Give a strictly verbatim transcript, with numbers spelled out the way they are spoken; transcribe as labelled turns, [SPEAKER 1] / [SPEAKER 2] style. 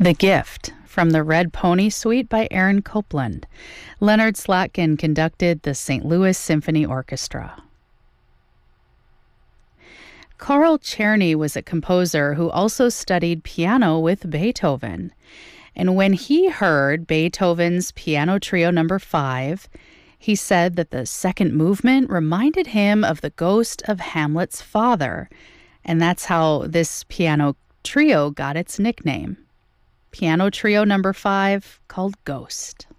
[SPEAKER 1] The Gift from the Red Pony Suite by Aaron Copland. Leonard Slatkin conducted the Saint Louis Symphony Orchestra. Carl Czerny was a composer who also studied piano with Beethoven. And when he heard Beethoven's Piano Trio Number five, he said that the second movement reminded him of the ghost of Hamlet's father. And that's how this piano trio got its nickname. Piano Trio Number five, called Ghost.